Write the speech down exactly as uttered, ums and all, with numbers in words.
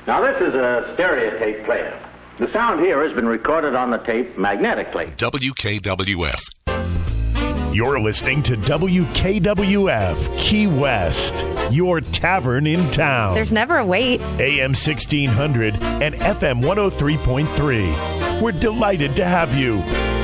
Now, this is a stereotape player. The sound here has been recorded on the tape magnetically. W K W F. You're listening to W K W F Key West, your tavern in town. There's never a wait. A M sixteen hundred and F M one oh three point three. We're delighted to have you.